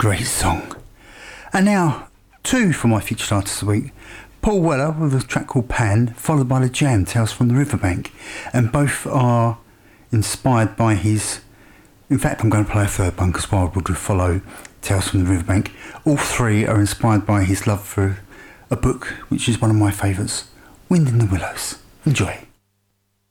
great song. And now, two for my featured artist of the week. Paul Weller with a track called Pan, followed by The Jam, Tales from the Riverbank. And both are inspired by his... In fact, I'm going to play a third one because Wildwood will follow Tales from the Riverbank. All three are inspired by his love for a book, which is one of my favourites, Wind in the Willows. Enjoy.